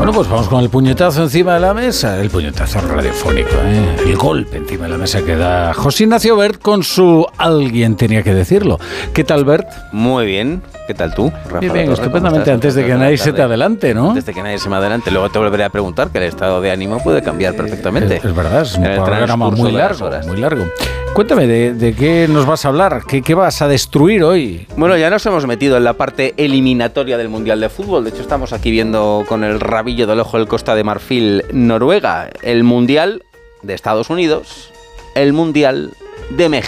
Bueno, pues vamos con el puñetazo encima de la mesa, el puñetazo radiofónico, el golpe encima de la mesa que da José Ignacio Bert con su Alguien tenía que decirlo. ¿Qué tal, Bert? Muy bien. ¿Qué tal tú, Rafa? Bien, estupendamente, antes de que nadie se te adelante, ¿no? Antes de que nadie se me adelante. Luego te volveré a preguntar, que el estado de ánimo puede cambiar perfectamente. Es verdad, es un programa muy largo. Cuéntame, ¿de qué nos vas a hablar? ¿Qué vas a destruir hoy? Bueno, ya nos hemos metido en la parte eliminatoria del Mundial de Fútbol. De hecho, estamos aquí viendo con el rabillo del ojo el Costa de Marfil, Noruega, el Mundial de Estados Unidos, el Mundial de México.